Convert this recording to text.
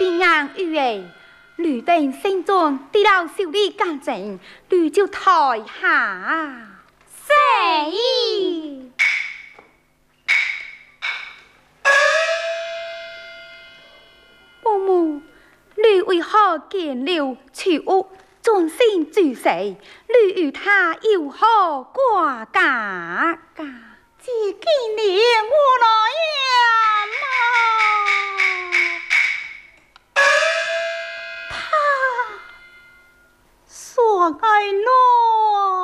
平安于诶，女等心中地老受理干净，女就台下谢意。 伯母，女为何见了娶屋，专心主事？女与他有何挂干？